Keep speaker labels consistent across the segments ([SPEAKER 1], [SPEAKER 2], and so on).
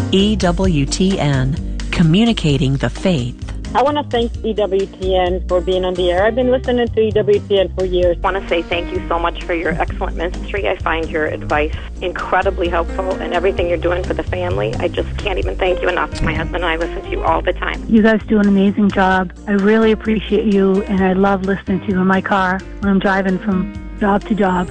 [SPEAKER 1] EWTN, communicating the faith.
[SPEAKER 2] I want to thank EWTN for being on the air. I've been listening to EWTN for years.
[SPEAKER 3] I want to say thank you so much for your excellent ministry. I find your advice incredibly helpful and everything you're doing for the family. I just can't even thank you enough. My husband and I listen to you all the time.
[SPEAKER 4] You guys do an amazing job. I really appreciate you, and I love listening to you in my car when I'm driving from job to job.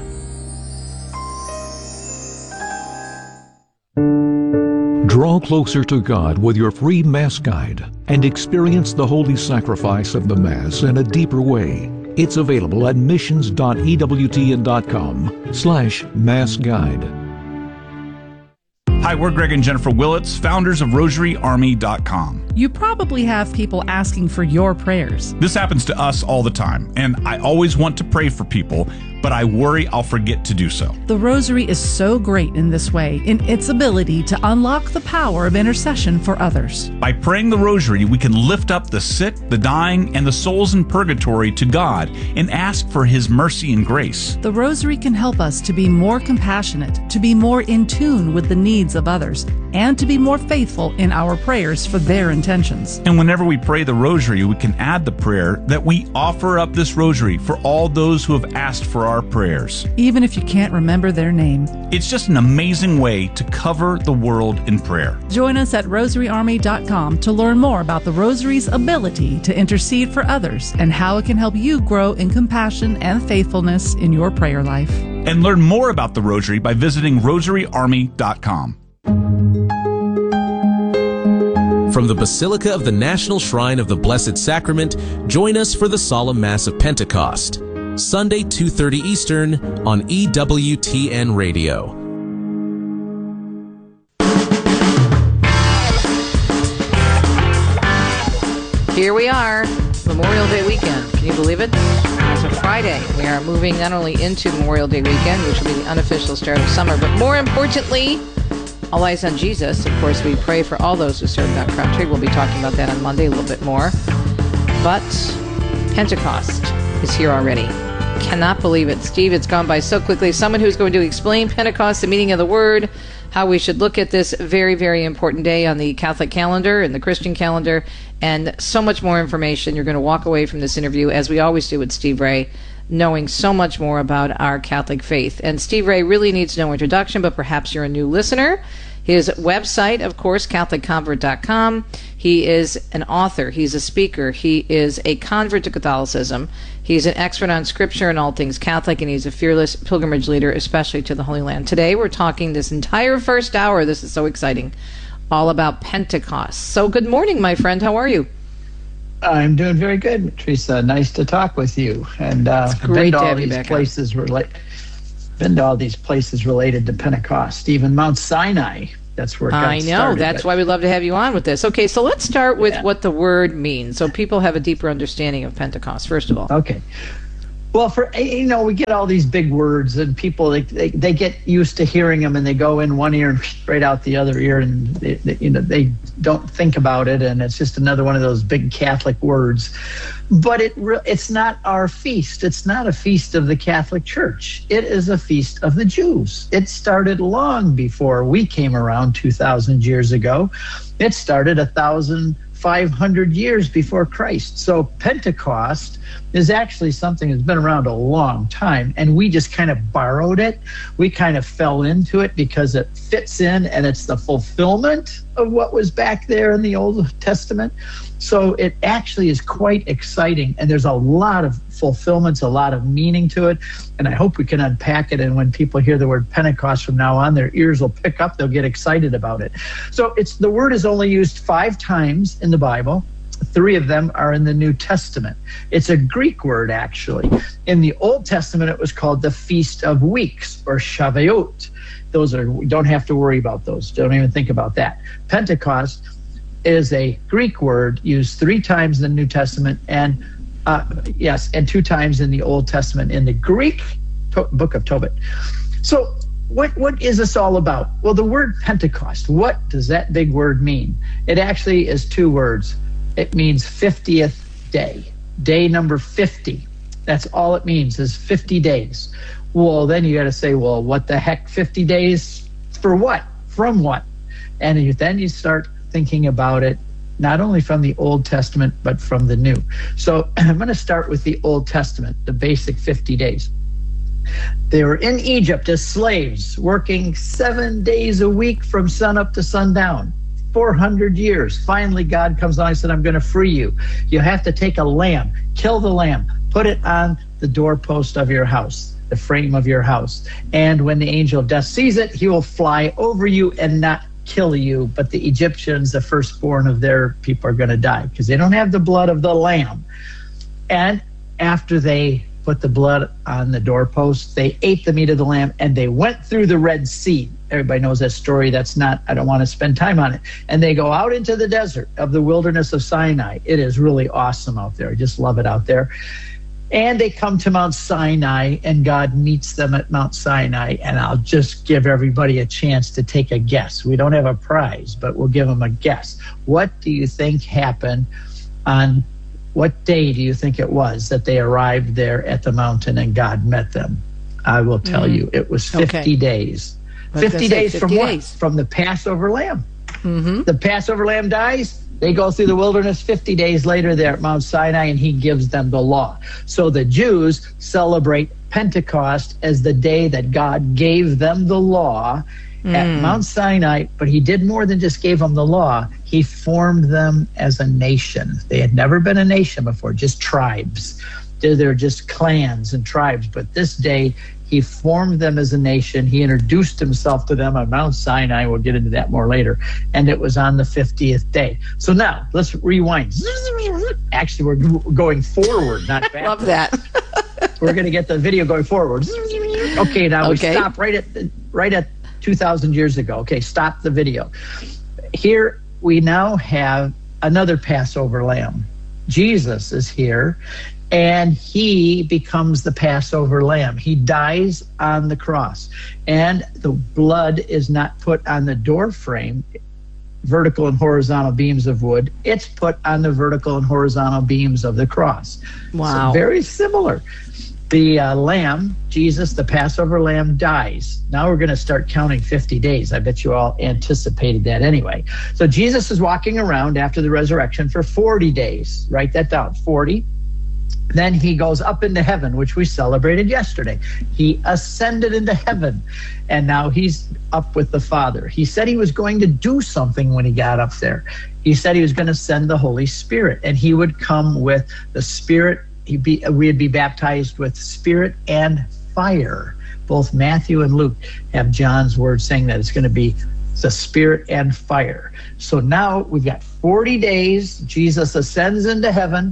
[SPEAKER 5] Draw closer to God with your free Mass Guide and experience the holy sacrifice of the Mass in a deeper way. It's available at missions.ewtn.com/Mass Guide.
[SPEAKER 6] Hi, we're Greg and Jennifer Willits, founders of RosaryArmy.com.
[SPEAKER 7] You probably have people asking for your prayers.
[SPEAKER 6] This happens to us all the time, and I always want to pray for people, but I worry I'll forget to do so.
[SPEAKER 7] The Rosary is so great in this way, in its ability to unlock the power of intercession for others.
[SPEAKER 6] By praying the Rosary, we can lift up the sick, the dying, and the souls in purgatory to God and ask for His mercy and grace.
[SPEAKER 7] The Rosary can help us to be more compassionate, to be more in tune with the needs of others, and to be more faithful in our prayers for their intentions.
[SPEAKER 6] And whenever we pray the Rosary, we can add the prayer that we offer up this Rosary for all those who have asked for our prayers.
[SPEAKER 7] Even if you can't remember their name.
[SPEAKER 6] It's just an amazing way to cover the world in prayer.
[SPEAKER 7] Join us at RosaryArmy.com to learn more about the Rosary's ability to intercede for others and how it can help you grow in compassion and faithfulness in your prayer life.
[SPEAKER 6] And learn more about the Rosary by visiting RosaryArmy.com.
[SPEAKER 8] From the Basilica of the National Shrine of the Blessed Sacrament, join us for the Solemn Mass of Pentecost, Sunday 2:30 Eastern on EWTN Radio.
[SPEAKER 9] Here we are, Memorial Day weekend. Can you believe it? It's a Friday. We are moving not only into Memorial Day weekend, which will be the unofficial start of summer, but more importantly, all eyes on Jesus. Of course, we pray for all those who serve that country. We'll be talking about that on Monday a little bit more. But Pentecost is here already. Cannot believe it. Steve, it's gone by so quickly. Someone who's going to explain Pentecost, the meaning of the word, how we should look at this very, very important day on the Catholic calendar and the Christian calendar, and so much more information. You're going to walk away from this interview, as we always do with Steve Ray, knowing so much more about our Catholic faith. And Steve Ray really needs no introduction, but perhaps you're a new listener. His website, of course, CatholicConvert.com. He is an author. He's a speaker. He is a convert to Catholicism. He's an expert on Scripture and all things Catholic, and he's a fearless pilgrimage leader, especially to the Holy Land. Today, we're talking this entire first hour. This is so exciting. All about Pentecost. So good morning, my friend. How are you?
[SPEAKER 10] I'm doing very good, Teresa. Nice to talk with you. And
[SPEAKER 9] it's great to have you back.
[SPEAKER 10] Been to all these places related to Pentecost, even Mount Sinai. That's where it got started.
[SPEAKER 9] I know. That's why we love to have you on with this. Okay, so let's start with what the word means, so people have a deeper understanding of Pentecost, first of all.
[SPEAKER 10] Okay. Well, we get all these big words, and people they get used to hearing them, and they go in one ear and straight out the other ear, and they don't think about it, and it's just another one of those big Catholic words. But it's not our feast. It's not a feast of the Catholic Church. It is a feast of the Jews. It started long before we came around 2,000 years ago. It started 1,500 years before Christ. So Pentecost is actually something that's been around a long time, and we just kind of borrowed it. We kind of fell into it because it fits in, and it's the fulfillment of what was back there in the Old Testament. So it actually is quite exciting, and there's a lot of fulfillments, a lot of meaning to it, and I hope we can unpack it, and when people hear the word Pentecost from now on, their ears will pick up, they'll get excited about it. So the word is only used 5 times in the Bible. 3 of them are in the New Testament. It's a Greek word, actually. In the Old Testament, it was called the Feast of Weeks, or Shavuot. We don't have to worry about those. Don't even think about that. Pentecost is a Greek word used 3 times in the New Testament, and 2 times in the Old Testament in the Greek book of Tobit. So what is this all about? Well, the word Pentecost, what does that big word mean? It actually is 2 words. It means 50th day, day number 50. That's all it means, is 50 days. Well, then you got to say, well, what the heck, 50 days for what? From what? And then you start thinking about it, not only from the Old Testament, but from the New. So I'm going to start with the Old Testament, the basic 50 days. They were in Egypt as slaves, working 7 days a week from sunup to sundown, 400 years. Finally, God comes along and said, I'm going to free you. You have to take a lamb, kill the lamb, put it on the doorpost of your house, the frame of your house. And when the angel of death sees it, he will fly over you and not kill you. But the Egyptians, the firstborn of their people, are going to die because they don't have the blood of the lamb. And after they put the blood on the doorpost, they ate the meat of the lamb, and they went through the Red Sea. Everybody knows that story. I don't want to spend time on it. And they go out into the desert of the wilderness of Sinai. It is really awesome out there. I just love it out there. And they come to Mount Sinai, and God meets them at Mount Sinai. And I'll just give everybody a chance to take a guess. We don't have a prize, but we'll give them a guess. What do you think happened on what day do you think it was that they arrived there at the mountain and God met them? I will tell you, it was 50 days. 50 days from what? From the Passover lamb. The Passover lamb dies. They go through the wilderness. 50 days later, they're at Mount Sinai, and he gives them the law. So the Jews celebrate Pentecost as the day that God gave them the law at Mount Sinai. But he did more than just gave them the law. He formed them as a nation. They had never been a nation before, just tribes. They're just clans and tribes. But this day, he formed them as a nation. He introduced himself to them on Mount Sinai. We'll get into that more later. And it was on the 50th day. So now, let's rewind. Actually, we're going forward, not back.
[SPEAKER 9] Love that.
[SPEAKER 10] We're going to get the video going forward. Okay, now we stop right at 2,000 years ago. Okay, stop the video. Here we now have another Passover lamb. Jesus is here, and he becomes the Passover lamb. He dies on the cross, and the blood is not put on the door frame, vertical and horizontal beams of wood. It's put on the vertical and horizontal beams of the cross.
[SPEAKER 9] Wow.
[SPEAKER 10] So very similar. The lamb, Jesus, the Passover lamb, dies. Now we're going to start counting 50 days. I bet you all anticipated that anyway. So Jesus is walking around after the resurrection for 40 days. Write that down, 40. Then he goes up into heaven, which we celebrated yesterday. He ascended into heaven, and now he's up with the Father. He said he was going to do something when he got up there. He said he was going to send the Holy Spirit, and he would come with the Spirit. We'd be baptized with Spirit and fire. Both Matthew and Luke have John's word saying that it's going to be the Spirit and fire. So now we've got 40 days. Jesus ascends into heaven.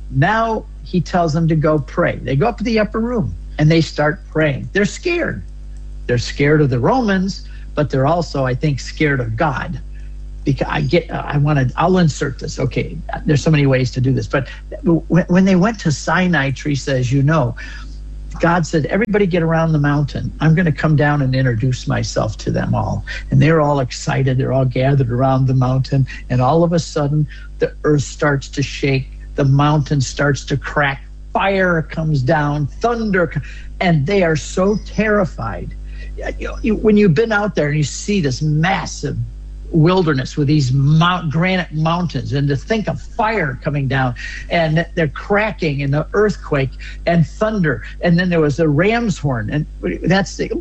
[SPEAKER 10] Now he tells them to go pray. They go up to the upper room and they start praying. They're scared. They're scared of the Romans, but they're also, I think, scared of God. Because I'll insert this. Okay, there's so many ways to do this. But when they went to Sinai, Teresa, as you know, God said, everybody get around the mountain. I'm going to come down and introduce myself to them all. And they're all excited. They're all gathered around the mountain. And all of a sudden, the earth starts to shake. The mountain starts to crack. Fire comes down. Thunder. And they are so terrified. When you've been out there and you see this massive wilderness with these granite mountains, and to think of fire coming down and they're cracking and the earthquake and thunder, and then there was a ram's horn, and that's the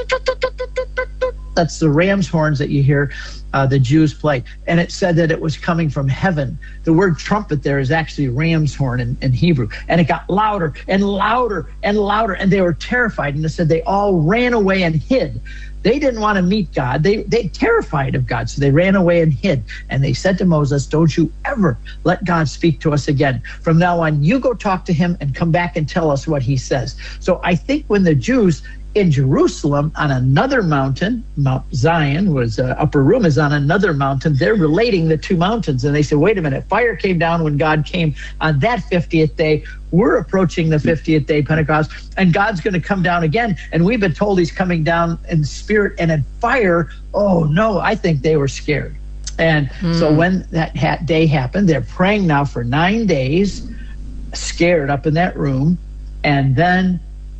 [SPEAKER 10] ram's horns that you hear the Jews play, and it said that it was coming from heaven. The word trumpet there is actually ram's horn in Hebrew, and it got louder and louder and louder, and they were terrified, and it said they all ran away and hid. They didn't want to meet God. They terrified of God, so they ran away and hid. And they said to Moses, don't you ever let God speak to us again. From now on, you go talk to him and come back and tell us what he says. So I think when the Jews in Jerusalem on another mountain, Mount Zion was upper room is on another mountain, they're relating the two mountains. And they said, wait a minute, fire came down when God came on that 50th day. We're approaching the 50th day Pentecost, and God's going to come down again. And we've been told he's coming down in spirit and in fire. Oh, no, I think they were scared. And so when that day happened, they're praying now for 9 days, scared up in that room. And then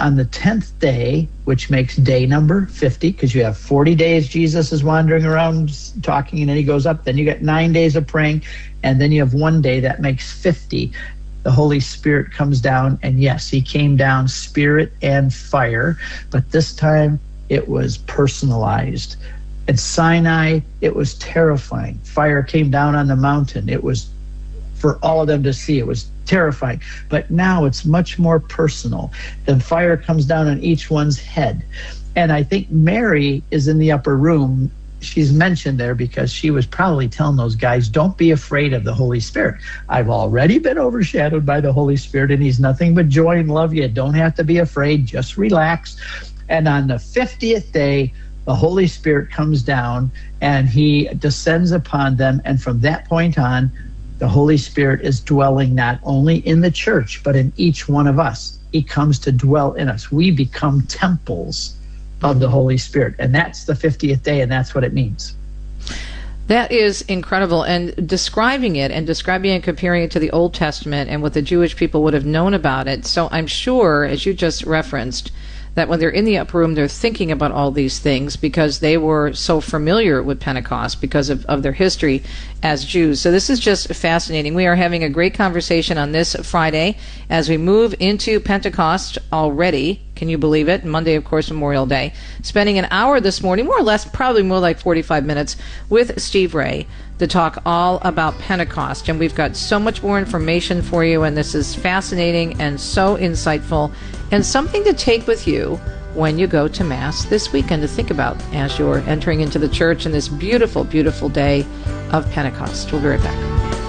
[SPEAKER 10] on the 10th day, which makes day number 50, because you have 40 days Jesus is wandering around talking, and then he goes up. Then you get 9 days of praying, and then you have 1 day that makes 50. The Holy Spirit comes down, and yes, he came down spirit and fire, but this time it was personalized. At Sinai, it was terrifying. Fire came down on the mountain. It was for all of them to see. It was terrifying. But now it's much more personal. The fire comes down on each one's head. And I think Mary is in the upper room. She's mentioned there because she was probably telling those guys, don't be afraid of the Holy Spirit. I've already been overshadowed by the Holy Spirit, and he's nothing but joy and love. You don't have to be afraid. Just relax. And on the 50th day, the Holy Spirit comes down and he descends upon them. And from that point on, the Holy Spirit is dwelling not only in the church, but in each one of us. He comes to dwell in us. We become temples of the Holy Spirit. And that's the 50th day, and that's what it means.
[SPEAKER 9] That is incredible. And describing it and comparing it to the Old Testament and what the Jewish people would have known about it. So I'm sure, as you just referenced, that when they're in the upper room, they're thinking about all these things because they were so familiar with Pentecost because of their history as Jews. So this is just fascinating. We are having a great conversation on this Friday as we move into Pentecost already. Can you believe it? Monday, of course, Memorial Day. Spending an hour this morning, more or less, probably more like 45 minutes, with Steve Ray to talk all about Pentecost. And we've got so much more information for you, and this is fascinating and so insightful and something to take with you when you go to Mass this weekend to think about as you're entering into the church in this beautiful, beautiful day of Pentecost. We'll be right back.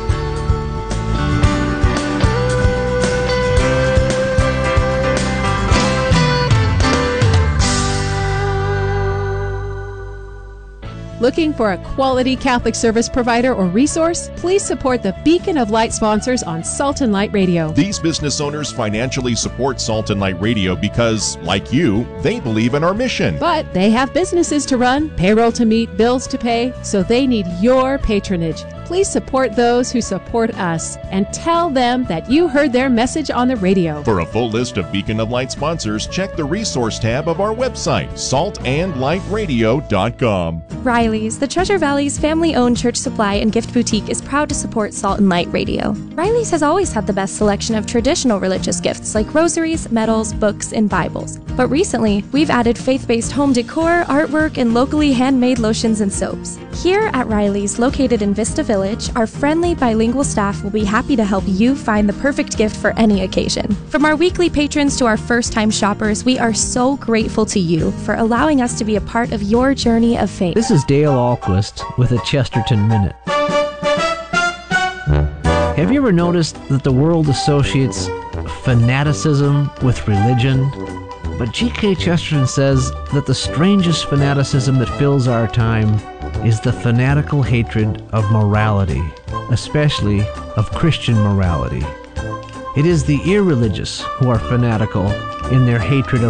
[SPEAKER 11] Looking for a quality Catholic service provider or resource? Please support the Beacon of Light sponsors on Salt and Light Radio.
[SPEAKER 12] These business owners financially support Salt and Light Radio because, like you, they believe in our mission.
[SPEAKER 11] But they have businesses to run, payroll to meet, bills to pay, so they need your patronage. Please support those who support us and tell them that you heard their message on the radio.
[SPEAKER 12] For a full list of Beacon of Light sponsors, check the resource tab of our website, saltandlightradio.com.
[SPEAKER 13] Riley's, the Treasure Valley's family-owned church supply and gift boutique, is proud to support Salt and Light Radio. Riley's has always had the best selection of traditional religious gifts like rosaries, medals, books, and Bibles. But recently, we've added faith-based home decor, artwork, and locally handmade lotions and soaps. Here at Riley's, located in Vista Village, our friendly bilingual staff will be happy to help you find the perfect gift for any occasion. From our weekly patrons to our first-time shoppers, we are so grateful to you for allowing us to be a part of your journey of faith.
[SPEAKER 14] This is Dale Ahlquist with a Chesterton Minute. Have you ever noticed that the world associates fanaticism with religion? But G.K. Chesterton says that the strangest fanaticism that fills our time is the fanatical hatred of morality, especially of Christian morality. It is the irreligious who are fanatical in their hatred of